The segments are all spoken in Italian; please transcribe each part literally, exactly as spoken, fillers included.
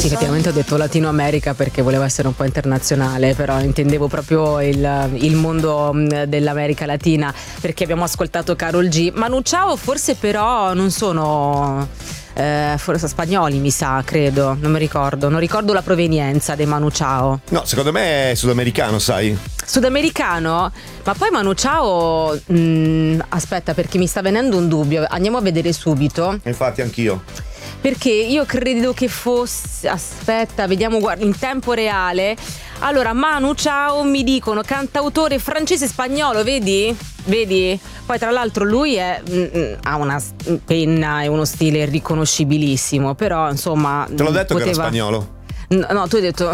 Sì, effettivamente ho detto Latino America perché volevo essere un po' internazionale, però intendevo proprio il, il mondo dell'America Latina, perché abbiamo ascoltato Karol G. Manu Chao forse però non sono eh, forse spagnoli, mi sa, credo, non mi ricordo, non ricordo la provenienza dei Manu Chao. No, secondo me è sudamericano, sai? Sudamericano? Ma poi Manu Chao, mh, aspetta, perché mi sta venendo un dubbio, andiamo a vedere subito. Infatti anch'io. Perché io credo che fosse, aspetta, vediamo, guarda, in tempo reale. Allora, Manu Chao, mi dicono cantautore francese spagnolo, vedi? Vedi? Poi tra l'altro lui è, mh, ha una penna e uno stile riconoscibilissimo, però insomma te l'ho detto poteva... che era spagnolo. No, no, tu hai detto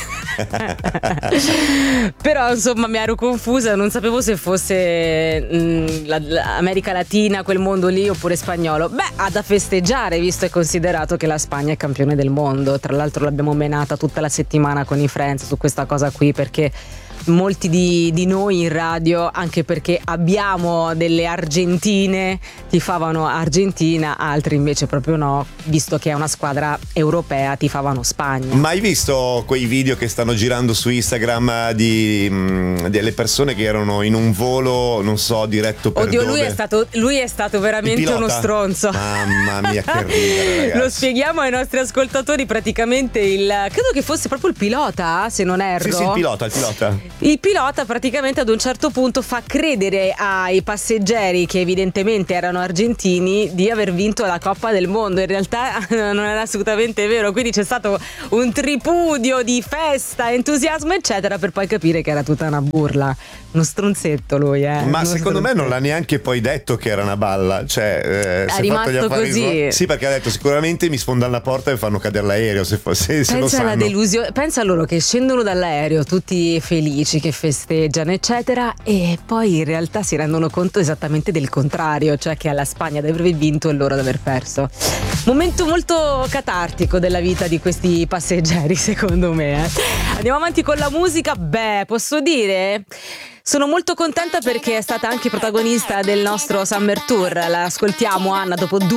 però insomma mi ero confusa, non sapevo se fosse mh, la, la America Latina, quel mondo lì, oppure spagnolo. Beh, ha da festeggiare, visto e considerato che la Spagna è campione del mondo. Tra l'altro l'abbiamo menata tutta la settimana con i Friends su questa cosa qui, perché molti di, di noi in radio, anche perché abbiamo delle argentine, tifavano Argentina, altri invece proprio no, visto che è una squadra europea, tifavano Spagna. Ma hai visto quei video che stanno girando su Instagram di mh, delle persone che erano in un volo, non so, diretto per Oddio, dove? lui è stato lui è stato veramente uno stronzo. Mamma mia, che ridere, ragazzi. Lo spieghiamo ai nostri ascoltatori, praticamente il credo che fosse proprio il pilota, se non erro. Sì, sì, il pilota, il pilota. Il pilota praticamente ad un certo punto fa credere ai passeggeri, che evidentemente erano argentini, di aver vinto la Coppa del Mondo. In realtà non era assolutamente vero, quindi c'è stato un tripudio di festa, entusiasmo eccetera, per poi capire che era tutta una burla. Uno stronzetto lui, eh. Ma Uno secondo stronzetto. me non l'ha neanche poi detto che era una balla. Cioè, eh, è si è rimasto fatto gli affari così. suoi. Sì, perché ha detto sicuramente mi sfondano la porta e fanno cadere l'aereo se, se, se lo Pensa alla sanno. delusione, pensa a loro che scendono dall'aereo tutti felici, che festeggiano eccetera, e poi in realtà si rendono conto esattamente del contrario, cioè che alla Spagna di aver vinto e loro di aver perso. Momento molto catartico della vita di questi passeggeri, secondo me, eh. Andiamo avanti con la musica. Beh, posso dire, sono molto contenta perché è stata anche protagonista del nostro Summer Tour. La ascoltiamo, Anna, dopo due